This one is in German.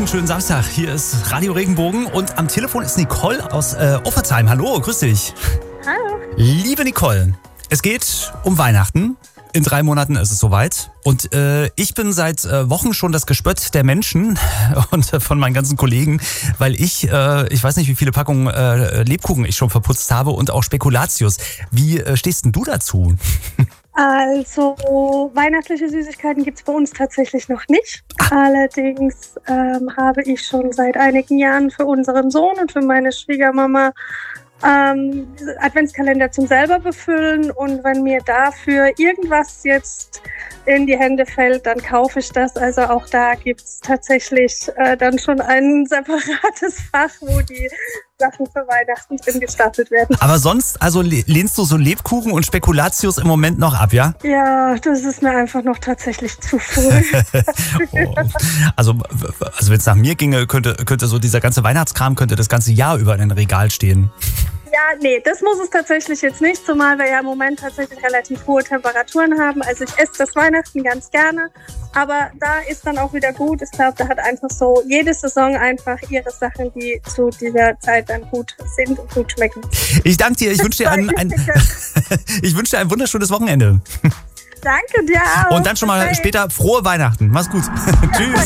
guten schönen Samstag. Hier ist Radio Regenbogen und am Telefon ist Nicole aus Offertsheim. Hallo, grüß dich. Hallo. Liebe Nicole, es geht um Weihnachten. In 3 Monaten ist es soweit. Und ich bin seit Wochen schon das Gespött der Menschen und von meinen ganzen Kollegen, weil ich weiß nicht, wie viele Packungen Lebkuchen ich schon verputzt habe und auch Spekulatius. Wie stehst denn du dazu? Also weihnachtliche Süßigkeiten gibt es bei uns tatsächlich noch nicht. Allerdings habe ich schon seit einigen Jahren für unseren Sohn und für meine Schwiegermama Adventskalender zum selber befüllen, und wenn mir dafür irgendwas jetzt in die Hände fällt, dann kaufe ich das. Also auch da gibt es tatsächlich dann schon ein separates Fach, wo die Sachen für Weihnachten drin gestapelt werden. Aber sonst, also lehnst du so Lebkuchen und Spekulatius im Moment noch ab, ja? Ja, das ist mir einfach noch tatsächlich zu früh. Oh. Also wenn es nach mir ginge, könnte so dieser ganze Weihnachtskram könnte das ganze Jahr über in den Regal stehen. Ja, nee, das muss es tatsächlich jetzt nicht, zumal wir ja im Moment tatsächlich relativ hohe Temperaturen haben. Also ich esse das Weihnachten ganz gerne, aber da ist dann auch wieder gut. Ich glaube, da hat einfach so jede Saison einfach ihre Sachen, die zu dieser Zeit dann gut sind und gut schmecken. Ich danke dir, ich wünsche dir ein wunderschönes Wochenende. Danke dir auch. Und dann schon mal später frohe Weihnachten. Mach's gut. Tschüss.